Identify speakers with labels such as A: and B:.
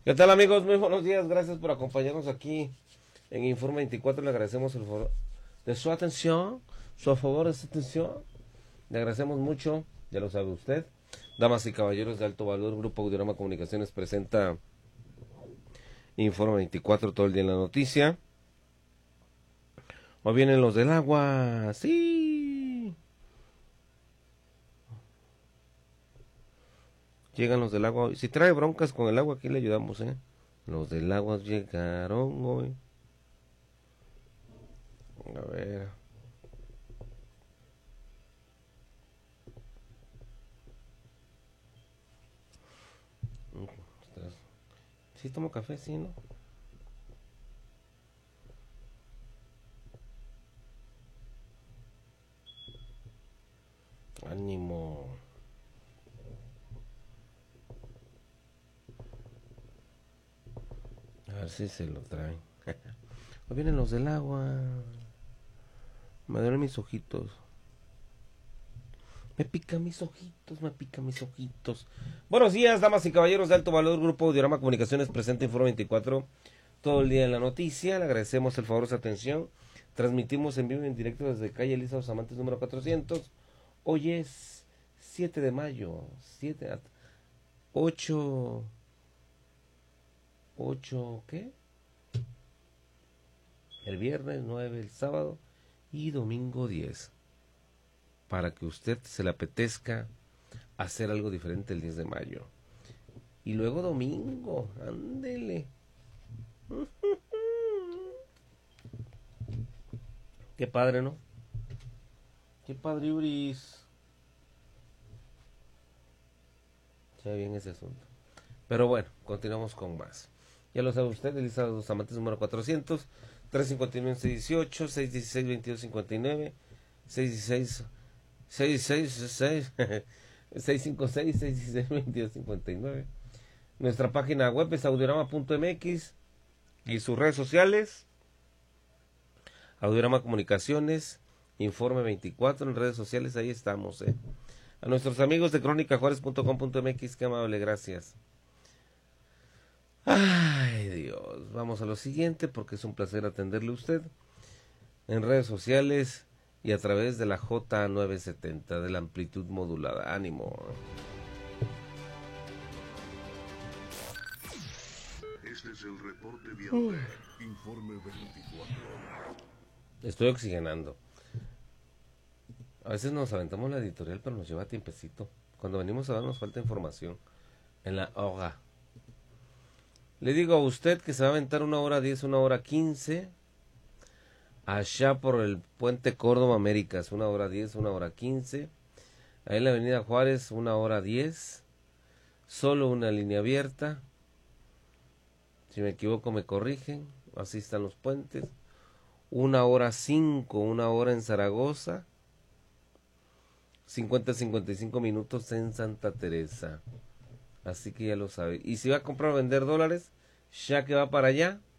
A: ¿Qué tal, amigos? Muy buenos días, gracias por acompañarnos aquí en Informe 24. Le agradecemos el favor de su atención, su favor de su atención. Le agradecemos mucho, ya lo sabe usted. Damas y caballeros de alto valor, Grupo Audiorama Comunicaciones presenta Informe 24, todo el día en la noticia. O vienen los del agua, sí. Llegan los del agua. Si trae broncas con el agua, aquí le ayudamos, ¿eh? Los del agua llegaron hoy. A ver. Sí tomo café, sí, ¿no? Ánimo. A ver si se lo traen. Hoy vienen los del agua. Me duelen mis ojitos. Me pica mis ojitos, me pica mis ojitos. Buenos días, damas y caballeros de alto valor. Grupo Audiorama Comunicaciones presenta Informe 24. Todo el día en la noticia. Le agradecemos el favor de su atención. Transmitimos en vivo y en directo desde calle Elisa Los Amantes número 400. Hoy es 7 de mayo. 8, ¿qué? El viernes 9, el sábado y domingo 10. Para que usted se le apetezca hacer algo diferente el 10 de mayo. Y luego domingo, ándele. Qué padre, ¿no? Qué padre, Uris. Se ve bien ese asunto. Pero bueno, continuamos con más. Ya lo sabe usted, Elisa Los Amantes número 400, 359-618, 616-2259, 616... 656 616-616-2259. Nuestra página web es audiorama.mx y sus redes sociales, Audiorama Comunicaciones, Informe 24 en redes sociales, ahí estamos. A nuestros amigos de cronicajuárez.com.mx, qué amable, gracias. Ay, Dios, vamos a lo siguiente porque es un placer atenderle a usted en redes sociales y a través de la J970 de la amplitud modulada. Ánimo.
B: Este es el reporte vial de Informe 24.
A: Estoy oxigenando. A veces nos aventamos la editorial, pero nos lleva tiempecito. Cuando venimos a dar nos falta información en la hora. Le digo a usted que se va a aventar 1h10, 1h15. Allá por el puente Córdoba Américas, 1h10, 1h15. Ahí en la avenida Juárez, 1h10. Solo una línea abierta. Si me equivoco me corrigen. Así están los puentes. 1h05, 1 hora en Zaragoza. 50-55 minutos en Santa Teresa. Así que ya lo sabe. Y si va a comprar o vender dólares, ya que va para allá,